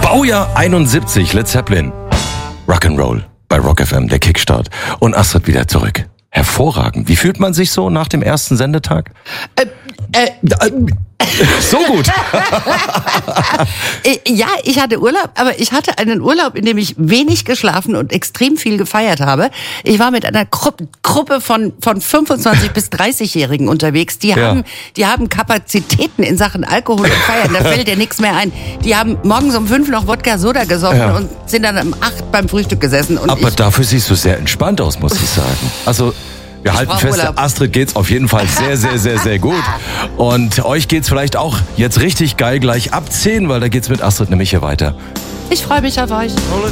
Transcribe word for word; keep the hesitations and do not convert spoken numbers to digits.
Baujahr einundsiebzig, Led Zeppelin. Rock'n'Roll bei Rock F M, der Kickstart. Und Astrid wieder zurück. Hervorragend. Wie fühlt man sich so nach dem ersten Sendetag? Äh, äh, So gut. ja, ich hatte Urlaub, aber ich hatte einen Urlaub, in dem ich wenig geschlafen und extrem viel gefeiert habe. Ich war mit einer Gru- Gruppe von von fünfundzwanzig bis dreißig-Jährigen unterwegs. Die Ja. haben die haben Kapazitäten in Sachen Alkohol und Feiern. Da fällt dir nichts mehr ein. Die haben morgens um fünf noch Wodka Soda gesoffen Ja. und sind dann um acht beim Frühstück gesessen. Und Aber ich, dafür siehst du sehr entspannt aus, muss ich sagen. Also wir halten brauch fest, Urlaub. Astrid geht's auf jeden Fall sehr, sehr, sehr, sehr gut. Und euch geht's vielleicht auch jetzt richtig geil gleich ab zehn, weil da geht's mit Astrid nämlich hier weiter. ich freue mich auf euch.